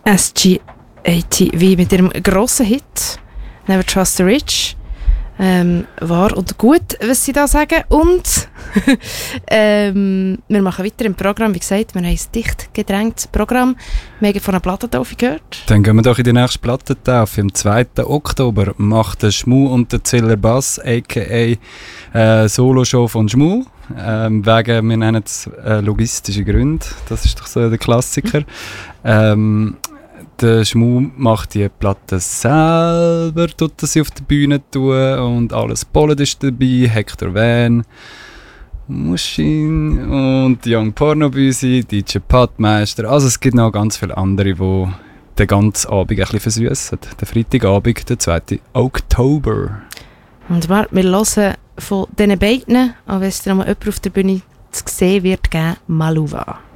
SGATV mit ihrem grossen Hit «Never Trust the Rich». Wahr und gut, was sie da sagen. Und wir machen weiter im Programm. Wie gesagt, wir haben ein dicht gedrängtes Programm. Wir haben von einer Plattentaufe gehört. Dann gehen wir doch in die nächste Plattentaufe. Am 2. Oktober macht der Schmu und der Ziller Bass, a.k.a. Solo-Show von Schmu. Wir nennen es logistische Gründe. Das ist doch so der Klassiker. Der Schmu macht die Platte selber, tut sie auf der Bühne tun und alles Polen ist dabei, Hector Van, Muschin und Young Pornobüsi, DJ Patmeister. Also es gibt noch ganz viele andere, die den ganzen Abend ein bisschen versüssen. Der Freitagabend, der 2. Oktober. Und wir hören von diesen beiden, auch wenn es dann mal jemand auf der Bühne zu sehen wird, geben, Maluva.